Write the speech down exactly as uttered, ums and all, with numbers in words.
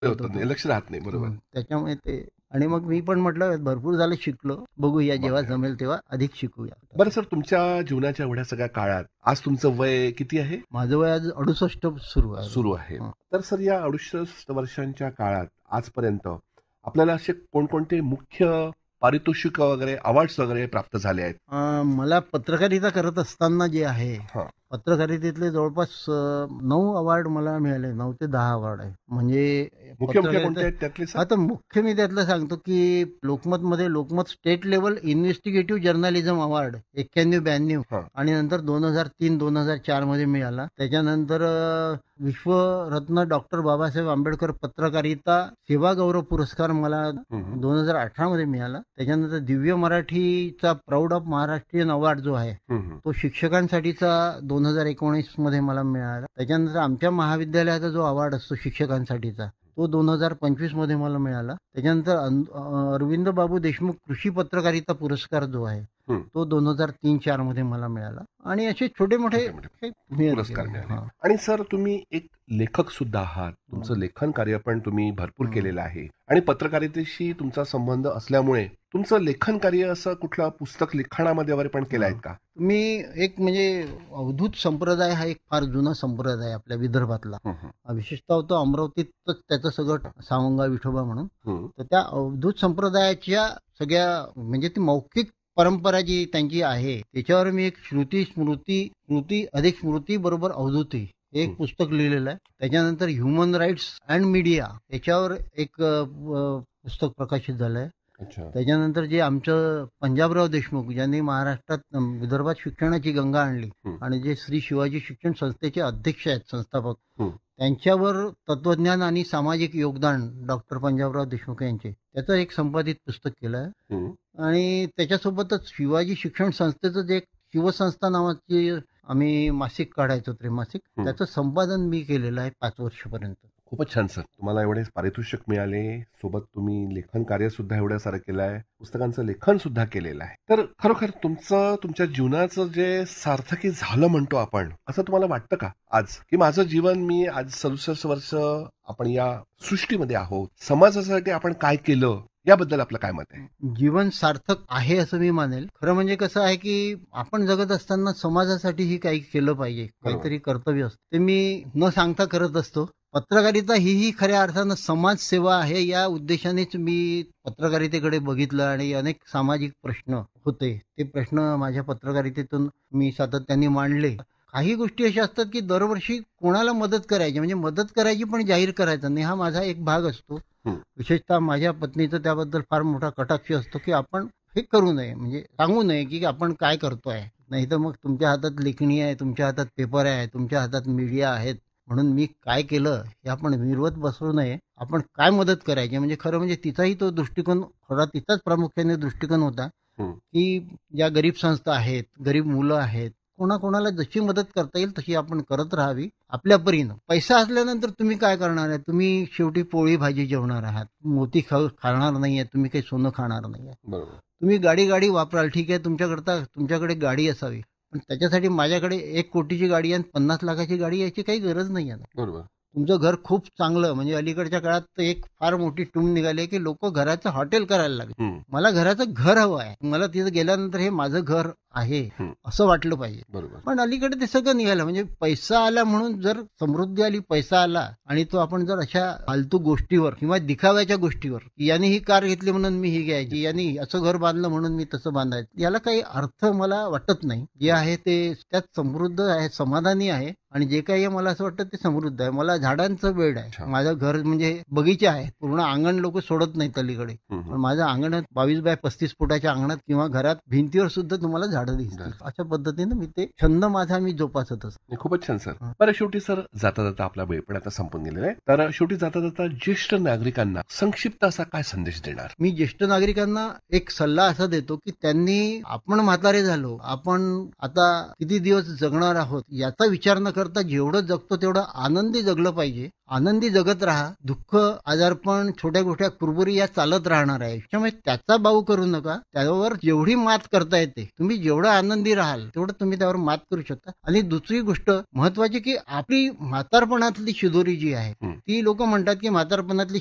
होत नाही, लक्ष राहत नाही. बरोबर. हं, त्याच्यामुळे ते आणि मग मी पण म्हटलं भरपूर झालं शिकलो. बघूया जेव्हा बापरे! जमेल तेव्हा अधिक शिकूया. बरं सर, तुमच्या जीवनाच्या एवढ्या सगळ्या काळात आज तुमचं वय किती आहे? माझं वय आज अडुसष्ट सुरू आहे. सुरू आहे. हं. तर सर या अडुसष्ट वर्षांच्या काळात आजपर्यंत आपल्याला असे कोणकोणते मुख्य पारितोषिक वगैरे अवॉर्ड्स वगैरे प्राप्त झाले आहेत? अं, मला पत्रकारिता करत असताना जे आहे हां. पत्रकारितेतले जवळपास अं, नऊ अवॉर्ड मला मिळाले. नऊ ते दहा अवॉर्ड आहे. म्हणजे मुख्य मुख्य पत्रकारिता- कोणते आहेत त्यातले सर? आता मुख्य मी त्यातलं सांगतो की लोकमतमध्ये Lokmat state level investigative journalism award एक्क्याण्णव ब्याण्णव हां. आणि नंतर दोन हजार तीन दोन हजार चार मध्ये मिळाला. त्याच्यानंतर अं, विश्वरत्न डॉक्टर बाबासाहेब आंबेडकर पत्रकारिता सेवा गौरव पुरस्कार मला हं. दोन हजार अठरा मध्ये मिळाला. त्याच्यानंतर दिव्य मराठीचा प्राऊड ऑफ महाराष्ट्रीयन अवॉर्ड जो आहे हं. तो शिक्षकांसाठीचा दोन हजार एकोणीस मध्ये मला मिळाला. त्याच्यानंतर आमच्या महाविद्यालयाचा जो अवॉर्ड असतो शिक्षकांसाठीचा तो दोन हजार पंचवीस मध्ये मला मिळाला. त्याच्यानंतर अन- अरविंद बाबू देशमुख कृषी पत्रकारिता पुरस्कार जो आहे हं. तो दोन हजार तीन चार मध्ये मला मिळाला. आणि असे छोटे मोठे छोटे-मोठे मिळत पुरस्कार गेले. मिळाले. हां. आणि सर तुम्ही एक लेखक सुद्धा आहात. तुमचं लेखन कार्य पण तुम्ही भरपूर हं. केलेलं आहे आणि पत्रकारितेशी तुमचा संबंध असल्यामुळे तुमचं लेखन कार्य असं कुठलं पुस्तक लिखाणामध्ये वगैरे पण केलं आहेत का? मी एक म्हणजे अवधूत संप्रदाय हा एक फार जुना संप्रदाय आहे आपल्या विदर्भातला. हं, हं. विशेषतः तो अमरावतीतच त्याचं सगळं सावंगा विठोबा म्हणून. हं. तर त्या अवधूत संप्रदायाच्या सगळ्या म्हणजे ती मौखिक परंपरा जी त्यांची आहे त्याच्यावर मी एक श्रुती स्मृती स्मृती अधिक स्मृती बरोबर अवधूती हे एक हं. पुस्तक लिहिलेलं आहे. त्याच्यानंतर ह्युमन राईट्स अँड मीडिया याच्यावर एक अ, अ, पुस्तक प्रकाशित झालं आहे. अच्छा. त्याच्यानंतर जे आमचं पंजाबराव देशमुख ज्यांनी महाराष्ट्रात अम, विदर्भात शिक्षणाची गंगा आणली हं. आणि जे श्री शिवाजी शिक्षण संस्थेचे अध्यक्ष आहेत संस्थापक हं. त्यांच्यावर तत्वज्ञान आणि सामाजिक योगदान डॉक्टर पंजाबराव देशमुख यांचे त्याचं एक संपादित पुस्तक केलं आहे. हं. आणि त्याच्यासोबतच शिवाजी शिक्षण संस्थेचं जे एक शिवसंस्था नावाची आम्ही मासिक काढायचो त्रैमासिक हं. त्याचं संपादन मी केलेलं आहे पाच वर्षपर्यंत. खूपच छान सर. तुम्हाला एवढे पारितोषिक मिळाले, सोबत तुम्ही लेखन कार्य सुद्धा एवढ्या सारं केलं आहे, पुस्तकांचं लेखन सुद्धा केलेलं आहे. तर खरोखर तुमचं तुमच्या जीवनाचं जे सार्थकी झालं म्हणतो आपण, असं तुम्हाला वाटतं का आज? की माझं जीवन मी आज सदुसष्ट वर्ष आपण या सृष्टीमध्ये आहोत, समाजासाठी आपण काय केलं याबद्दल आपलं काय मत आहे? जीवन सार्थक आहे असं मी मानेल. खरं म्हणजे कसं आहे की आपण जगत असताना समाजासाठीही काही केलं पाहिजे, काहीतरी कर्तव्य असतं ते मी न सांगता करत असतो. पत्रकारिता हीही खऱ्या अर्थानं समाजसेवा आहे या उद्देशानेच मी पत्रकारितेकडे बघितलं आणि अनेक सामाजिक प्रश्न होते ते प्रश्न माझ्या पत्रकारितेतून मी सातत्याने मांडले. काही गोष्टी अशा असतात की दरवर्षी कोणाला मदत करायची म्हणजे मदत करायची पण जाहीर करायचं नाही हा माझा एक भाग असतो. हं. विशेषतः माझ्या पत्नीचं त्याबद्दल फार मोठा कटाक्ष असतो की आपण हे करू नये म्हणजे सांगू नये की आपण काय करतोय. नाही तर मग तुमच्या हातात लेखणी आहे, तुमच्या हातात पेपर आहे, तुमच्या हातात मीडिया आहेत म्हणून मी काय केलं हे आपण मिरवत बसू नये. आपण काय मदत करायची म्हणजे खरं म्हणजे तिचाही तो दृष्टिकोन खरा तिचाच प्रामुख्याने दृष्टिकोन होता हं. की ज्या गरीब संस्था आहेत, गरीब मुलं आहेत, कोणाकोणाला जशी मदत करता येईल तशी आपण करत राहावी आपल्या परीनं. पैसा असल्यानंतर तुम्ही काय करणार आहे? तुम्ही शेवटी पोळी भाजी जेवणार आहात, मोती खा खाणार नाहीये, तुम्ही काही सोनं खाणार नाहीये. बरोबर. तुम्ही गाडी गाडी वापराल ठीक आहे, तुमच्याकरता तुमच्याकडे गाडी असावी पण त्याच्यासाठी माझ्याकडे एक कोटीची गाडी आणि पन्नास लाखाची गाडी याची काही गरज नाही आहे. बरोबर. तुमचं घर खूप चांगलं म्हणजे अलीकडच्या काळात तर एक फार मोठी टूम निघाली आहे की लोक घराचं हॉटेल करायला लागले. हं. मला घराचं घर हवं आहे, मला तिथं गेल्यानंतर हे माझं घर आहे हं. असं वाटलं पाहिजे. बरोबर. पण अलीकडे ते सगळं निघालं म्हणजे पैसा आला म्हणून जर समृद्धी आली, पैसा आला आणि तो आपण जर अशा फालतू गोष्टीवर किंवा दिखाव्याच्या गोष्टीवर की याने ही कार घेतली म्हणून मी ही घ्यायची, यांनी असं घर बांधलं म्हणून मी तसं बांधायचं, याला काही अर्थ मला वाटत नाही. जे आहे ते त्यात समृद्ध आहे, समाधानी आहे आणि जे काही आहे मला असं वाटतं ते समृद्ध आहे. मला झाडांचं वेड आहे. अच्छा. माझं घर म्हणजे बगीचा आहे, पूर्ण अंगण लोक सोडत नाहीत अलीकडे. हं. पण माझ्या अंगणात बावीस बाय पस्तीस फुटाच्या अंगणात किंवा घरात भिंतीवर सुद्धा तुम्हाला झाडं दिसतील. झाडं. अशा पद्धतीने मी ते छंद माझा मी जोपासत असतो. नाही, खूपच छान सर. हं. बरं शेवटी सर जाता जाता आपला वेळ पण आता संपून गेलेला आहे. तर शेवटी जाता जाता ज्येष्ठ नागरिकांना संक्षिप्त असा काय संदेश देणार? मी ज्येष्ठ नागरिकांना एक सल्ला असा देतो की त्यांनी आपण म्हातारे झालो, आपण आता किती दिवस जगणार आहोत याचा विचार न करता जेवढं जगतो तेवढं आनंदी जगलं पाहिजे. आनंदी जगत राहा. दुःख, आजारपण, छोट्या गोष्टी कुरबुरी या चालत राहणार आहे. त्यामुळे त्याचा बाऊ करू नका. त्यावर जेवढी मात करता येते तुम्ही जेवढी जेवढं आनंदी राहाल तेवढं तुम्ही त्यावर मात करू शकता. आणि दुसरी गोष्ट महत्वाची की आपली म्हातारपणातली शिदोरी जी आहे हं. ती लोक म्हणतात की म्हातारपणातली